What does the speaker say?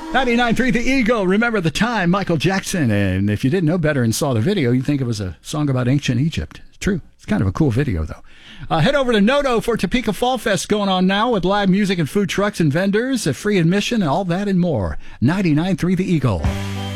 99.3 The Eagle. Remember the time, Michael Jackson. And if you didn't know better and saw the video, you'd think it was a song about ancient Egypt. It's true. It's kind of a cool video, though. Head over to Noto for Topeka Fall Fest going on now with live music and food trucks and vendors, a free admission, and all that and more. 99.3 The Eagle.